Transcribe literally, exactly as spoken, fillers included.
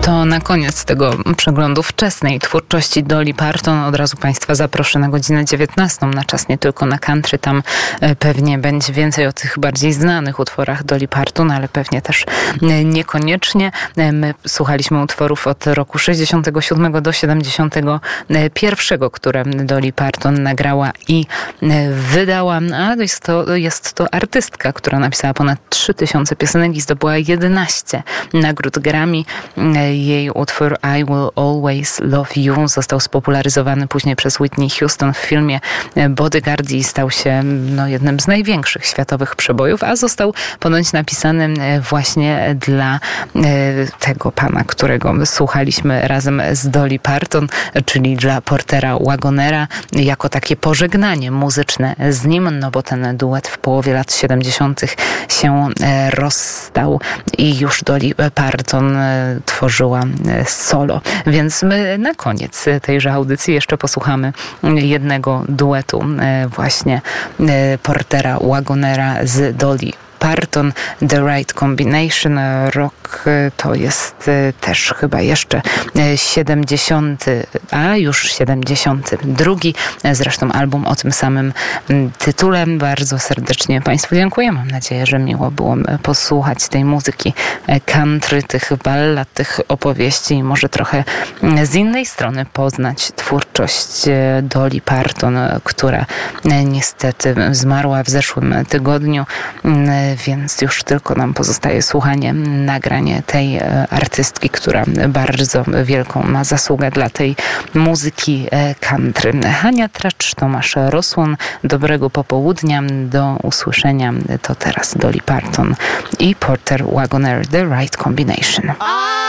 To na koniec tego przeglądu wczesnej twórczości Dolly Parton od razu Państwa zaproszę na godzinę dziewiętnastą na czas nie tylko na country. Tam pewnie będzie więcej o tych bardziej znanych utworach Dolly Parton, ale pewnie też niekoniecznie. My słuchaliśmy utworów od roku sześćdziesiątego siódmego do siedemdziesiątego pierwszego, które Dolly Parton nagrała i wydała. A jest to, jest to artystka, która napisała ponad trzy tysiące piosenek i zdobyła jedenaście nagród Grammy. Jej utwór I Will Always Love You został spopularyzowany później przez Whitney Houston w filmie Bodyguard i stał się no, jednym z największych światowych przebojów, a został ponoć napisany właśnie dla tego pana, którego słuchaliśmy razem z Dolly Parton, czyli dla Portera Wagonera, jako takie pożegnanie muzyczne z nim, no bo ten duet w połowie lat siedemdziesiątych się rozstał i już Dolly Parton tworzyła solo. Więc my na koniec tejże audycji jeszcze posłuchamy jednego duetu właśnie Portera Wagonera z Dolly Parton, The Right Combination. Rok to jest też chyba jeszcze siedemdziesiąty, a już siedemdziesiąty drugi. Zresztą album o tym samym tytule. Bardzo serdecznie Państwu dziękuję. Mam nadzieję, że miło było posłuchać tej muzyki country, tych ballad, tych opowieści i może trochę z innej strony poznać twórczość Dolly Parton, która niestety zmarła w zeszłym tygodniu. Więc już tylko nam pozostaje słuchanie nagrania tej artystki, która bardzo wielką ma zasługę dla tej muzyki country. Hania Tracz, Tomasz Rosłon. Dobrego popołudnia. Do usłyszenia. To teraz Dolly Parton i Porter Wagoner, The Right Combination.